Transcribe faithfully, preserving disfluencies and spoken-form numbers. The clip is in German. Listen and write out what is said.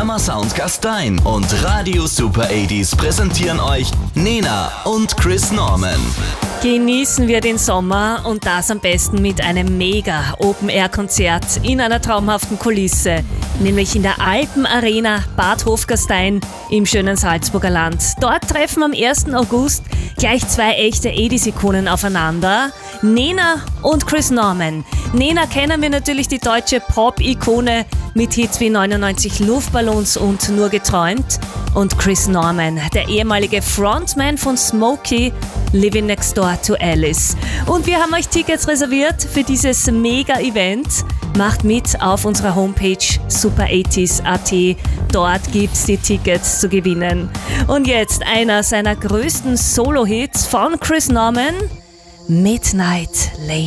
Summer Sound Gastein und Radio Super achtziger präsentieren euch Nena und Chris Norman. Genießen wir den Sommer und das am besten mit einem mega Open-Air-Konzert in einer traumhaften Kulisse, nämlich in der Alpenarena Bad Hofgastein im schönen Salzburger Land. Dort treffen am ersten August gleich zwei echte achtziger-Ikonen aufeinander, Nena und Chris Norman. Nena kennen wir natürlich, die deutsche Pop-Ikone mit Hits wie neunundneunzig Luftballons und Nur geträumt. Und Chris Norman, der ehemalige Frontman von Smokey, Living Next Door to Alice. Und wir haben euch Tickets reserviert für dieses Mega-Event. Macht mit auf unserer Homepage super achtziger punkt at. Dort gibt's die Tickets zu gewinnen. Und jetzt einer seiner größten Solo-Hits von Chris Norman, Midnight Lane.